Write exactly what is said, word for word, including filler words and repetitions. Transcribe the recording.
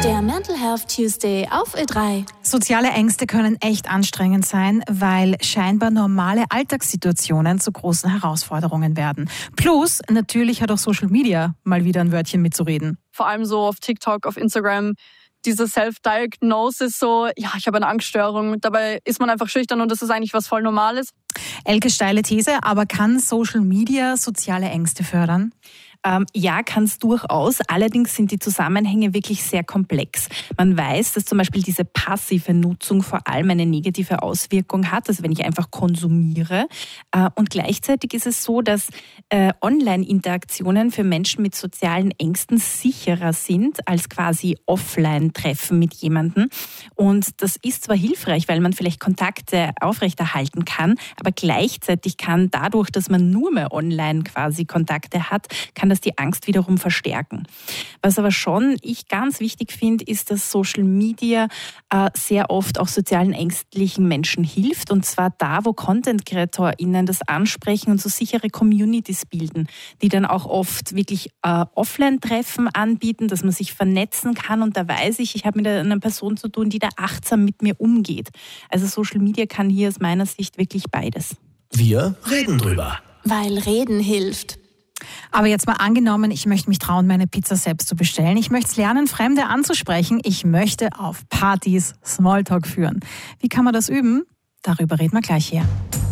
Der Mental Health Tuesday auf Ö drei. Soziale Ängste können echt anstrengend sein, weil scheinbar normale Alltagssituationen zu großen Herausforderungen werden. Plus, natürlich hat auch Social Media mal wieder ein Wörtchen mitzureden. Vor allem so auf TikTok, auf Instagram, diese Self-Diagnosis, so, ja, ich habe eine Angststörung. Dabei ist man einfach schüchtern und das ist eigentlich was voll Normales. Elke, steile These, aber kann Social Media soziale Ängste fördern? Ähm, ja, kann es durchaus. Allerdings sind die Zusammenhänge wirklich sehr komplex. Man weiß, dass zum Beispiel diese passive Nutzung vor allem eine negative Auswirkung hat, also wenn ich einfach konsumiere. Äh, und gleichzeitig ist es so, dass äh, Online-Interaktionen für Menschen mit sozialen Ängsten sicherer sind als quasi Offline-Treffen mit jemandem. Und das ist zwar hilfreich, weil man vielleicht Kontakte aufrechterhalten kann, aber gleichzeitig kann dadurch, dass man nur mehr online quasi Kontakte hat, kann das die Angst wiederum verstärken. Was aber schon ich ganz wichtig finde, ist, dass Social Media äh, sehr oft auch sozialen ängstlichen Menschen hilft, und zwar da, wo Content-KreatorInnen das ansprechen und so sichere Communities bilden, die dann auch oft wirklich äh, Offline-Treffen anbieten, dass man sich vernetzen kann, und da weiß ich, ich habe mit einer Person zu tun, die da achtsam mit mir umgeht. Also Social Media kann hier aus meiner Sicht wirklich beides. Wir reden drüber. Weil Reden hilft. Aber jetzt mal angenommen, ich möchte mich trauen, meine Pizza selbst zu bestellen. Ich möchte es lernen, Fremde anzusprechen. Ich möchte auf Partys Smalltalk führen. Wie kann man das üben? Darüber reden wir gleich hier.